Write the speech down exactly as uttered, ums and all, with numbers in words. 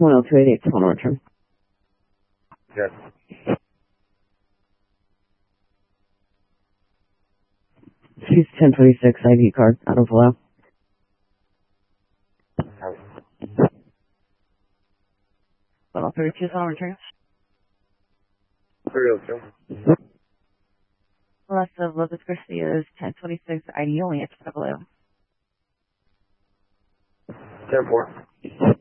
one oh two eight eight, phone return. Yes. She's ten twenty-six, I D card, out of allow. one oh three two, phone return. three oh two. Last of Locus Garcia is ten twenty-six, I D only, at double O. ten four.